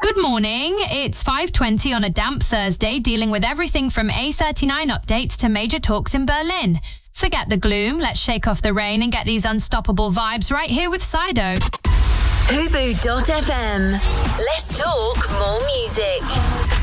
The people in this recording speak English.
Good morning. It's 5:20 on a damp Thursday, dealing with everything from A39 updates to major talks in Berlin. Forget the gloom, let's shake off the rain and get these unstoppable vibes right here with Sido. Hubu.fm. Let's talk more music.